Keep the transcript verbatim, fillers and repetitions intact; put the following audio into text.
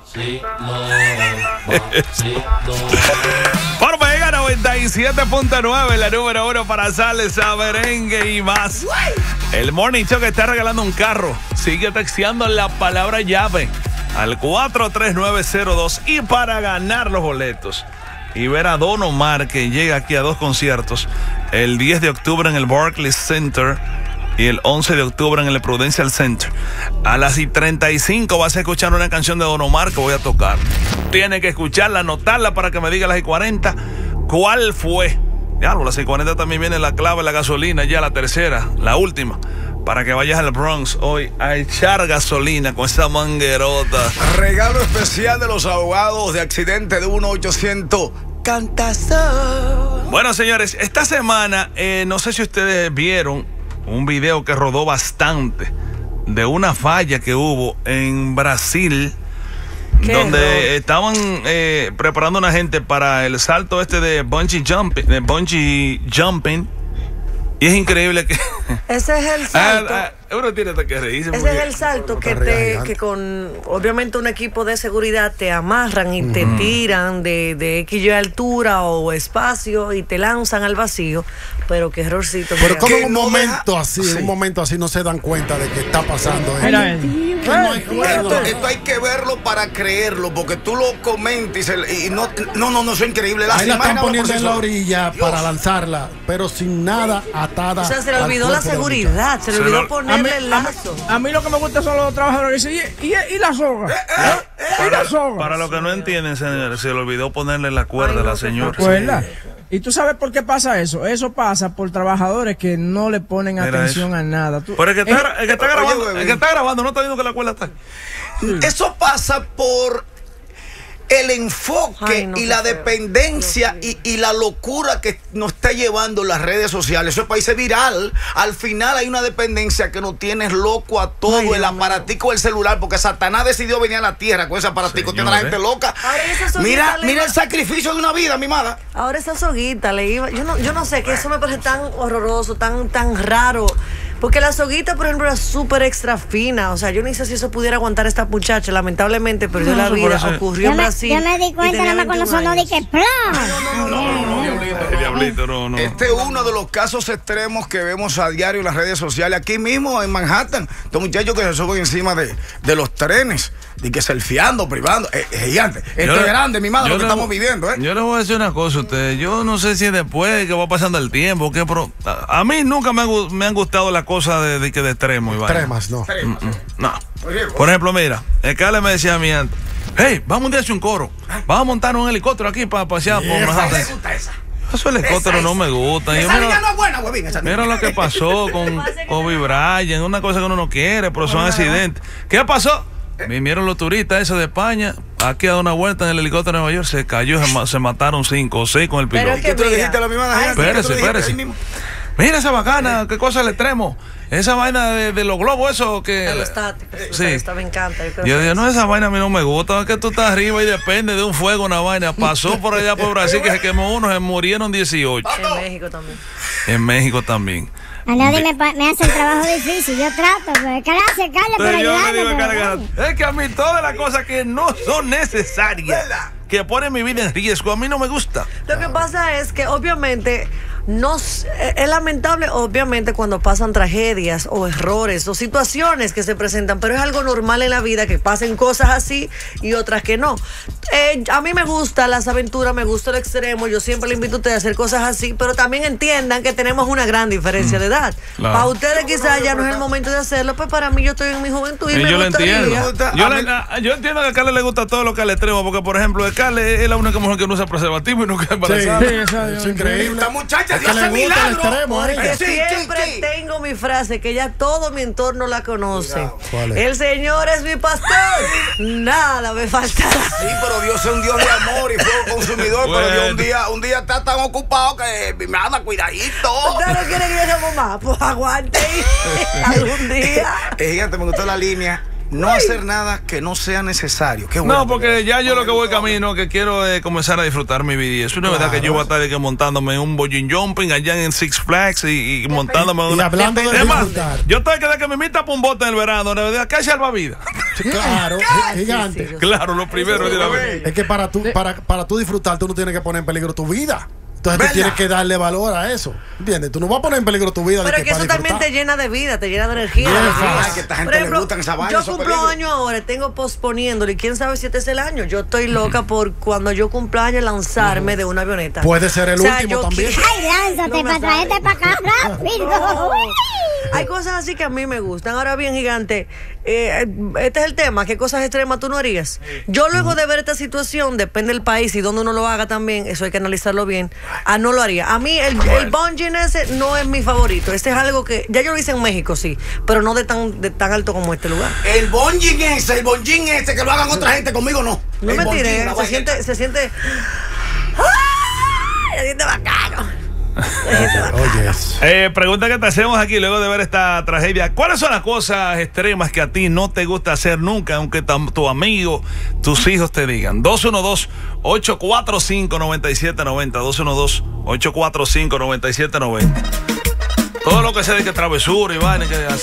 Por Mega noventa y siete punto nueve, la número uno para salsa, merengue y más. El Morning Show que está regalando un carro. Sigue texteando la palabra llave al cuatro tres nueve cero dos. Y para ganar los boletos y ver a Don Omar, que llega aquí a dos conciertos, el diez de octubre en el Barclays Center y el once de octubre en el Prudential Center. A las treinta y cinco vas a escuchar una canción de Don Omar que voy a tocar. Tienes que escucharla, anotarla para que me diga a las seis cuarenta cuál fue. Ya, a las seis cuarenta también viene la clave, la gasolina, ya la tercera, la última, para que vayas al Bronx hoy a echar gasolina con esa manguerota. Regalo especial de los abogados de accidente de uno ochocientos Cantazo. Bueno, señores, esta semana, eh, no sé si ustedes vieron un video que rodó bastante de una falla que hubo en Brasil, donde error? estaban eh, preparando a una gente para el salto este de bungee jumping, de bungee jumping, y es increíble que ese es el salto. ah, ah, uno tiene que reírse. Ese es el salto que te, que con obviamente un equipo de seguridad te amarran y uh-huh. te tiran de, de X y altura o espacio y te lanzan al vacío. Pero qué errorcito. Pero como en un momento así, en sí. un momento así no se dan cuenta de que está pasando. Mira, no hay esto, esto hay que verlo para creerlo, porque tú lo comentas y, y no, no, no, no, es increíble. La Ahí la están poniendo en la orilla Dios. para lanzarla, pero sin nada atada. O sea, se le olvidó la seguridad, se le olvidó ponerle el lazo. A mí, a mí lo que me gusta son los trabajadores que dicen, ¿y, y, y la soga? ¿Eh, eh, eh, para, ¿Y la soga? Para los que no entienden, señores, se le olvidó ponerle la cuerda Ay, a la señora. ¿Cuerda? ¿Y tú sabes por qué pasa eso? Eso pasa por trabajadores que no le ponen Mira atención eso. a nada. Tú, Pero el que, está, el, que está grabando, oye, el que está grabando no está viendo que la cuerda está. Sí. Eso pasa por el enfoque Ay, no, y la dependencia y, y la locura que nos está llevando las redes sociales. Eso es para irse viral. Al final hay una dependencia que nos tienes loco a todo. Ay, el aparatico del celular, porque Satanás decidió venir a la tierra con ese aparatico. Tiene a la gente loca. Mira, mira el sacrificio de una vida, mi madre. Ahora esa soguita le iba. Yo no, yo no sé, que eso me parece tan horroroso, tan, tan raro. Porque la soguita, por ejemplo, era súper extra fina. O sea, yo no sé si eso pudiera aguantar esta muchacha. Lamentablemente perdió no, la vida. Ocurrió en Brasil. Yo me di cuenta nada más cuando sonó de que ¡plá! No, no, no, no, no, diablito, no, no. Este es uno de los casos extremos que vemos a diario en las redes sociales. Aquí mismo, en Manhattan, estos muchachos que se suben encima de, de los trenes. Y que selfieando, privando. Es, es gigante. Esto es grande, mi madre, lo que le, estamos viviendo, ¿eh? Yo les voy a decir una cosa a ustedes. Yo no sé si después que va pasando el tiempo, que pro, a, a mí nunca me han, me han gustado las cosas de, de, de, de extremo. Extremas, no. Mm, mm, no. Por ejemplo, mira, el Cale me decía a mí antes, hey, vamos un día a hacer un coro. Vamos a montar un helicóptero aquí para pasear por Manhattan. Eso el helicóptero esa, no me gusta. Esa niña no es buena, huevín, esa mira lo que pasó con Kobe Bryant, una cosa que uno no quiere, pero son accidentes. ¿Qué pasó? Vinieron los turistas esos de España, aquí a dar una vuelta en el helicóptero de Nueva York, se cayó, se, se mataron cinco o seis con el piloto. ¿Qué tú le dijiste a la misma gente? Espérese, espérese. Mira esa bacana, qué cosa al extremo. Esa vaina de, de los globos, eso que... El estático, sí. Esto me encanta. Yo, yo digo, no, esa vaina a mí no me gusta, es que tú estás arriba y depende de un fuego, una vaina. Pasó por allá por Brasil que se quemó uno, se murieron dieciocho. En México también. En México también. A nadie me, me hace el trabajo difícil, yo trato, pues, gracias, Carla, por ayudarme. Pero es que a mí todas las cosas que no son necesarias, que ponen mi vida en riesgo, a mí no me gusta. Lo que pasa es que obviamente no es lamentable, obviamente, cuando pasan tragedias o errores o situaciones que se presentan, pero es algo normal en la vida que pasen cosas así y otras que no. Eh, a mí me gustan las aventuras, me gusta el extremo, yo siempre le invito a ustedes a hacer cosas así, pero también entiendan que tenemos una gran diferencia mm, de edad. Claro. Para ustedes quizás ya no es el momento de hacerlo, pues para mí yo estoy en mi juventud y, y me yo lo gustaría. entiendo. Yo, le, yo entiendo que a Carla le gusta todo lo que al extremo, porque por ejemplo, a Carla es la única mujer que no usa preservativo y nunca es embarazada. Sí, sí, eso es increíble. Esta muchacha es que le gusta el extremo, ¿eh? Porque sí, siempre sí, sí. tengo mi frase que ya todo mi entorno la conoce. ¿Cuál es? El Señor es mi pastor, nada me faltará. Sí, pero Dios es un Dios de amor y fuego consumidor, bueno. Pero Dios un día, un día está tan ocupado que me anda cuidadito. ¿Usted no quiere que yo sea mamá? Pues aguante algún día. Eh, Gigante, me gustó la línea. no Uy. hacer nada que no sea necesario. Qué bueno, no, porque ya yo lo que voy camino, que quiero es comenzar a disfrutar mi vida. Eso no es claro, verdad que yo voy a estar de que montándome en un bungee jumping allá en Six Flags y, y montándome en una... Y hablando de Además, disfrutar. yo estoy que de que me invita para un bote en el verano, de verdad, ¿qué salvavidas? Claro, gigante. Sí, sí, claro, lo primero sí, de la vez. Es que para tú, para, para tú disfrutar, tú no tienes que poner en peligro tu vida. Entonces tú tienes que darle valor a eso. ¿Entiendes? Tú no vas a poner en peligro tu vida. Pero de es que, que eso también te llena de vida, te llena de energía. Ay, que esta gente ejemplo, le gustan esa vaina. Yo cumplo años ahora, tengo posponiéndolo y quién sabe si este es el año. Yo estoy loca por cuando yo cumpla años lanzarme uh-huh. de una avioneta. Puede ser el o sea, último también. Ay, lánzate para traerte para acá rápido. No. Hay cosas así que a mí me gustan. Ahora bien, gigante, eh, este es el tema. ¿Qué cosas extremas tú no harías? Yo luego de ver esta situación, depende del país y donde uno lo haga también, eso hay que analizarlo bien. Ah, no lo haría. A mí el, el bungee ese no es mi favorito. Este es algo que, ya yo lo hice en México, sí, pero no de tan, de tan alto como este lugar. El bungee ese, el bungee ese, que lo hagan otra gente, conmigo no. No me tiré, se siente, se siente, se siente bacano. Oye, eh, pregunta que te hacemos aquí luego de ver esta tragedia. ¿Cuáles son las cosas extremas que a ti no te gusta hacer nunca, aunque tu amigo, tus hijos te digan? dos uno dos, ocho cuatro cinco, nueve siete nueve cero dos uno dos, ocho cuatro cinco, nueve siete nueve cero. Todo lo que sea de que travesura y vaina que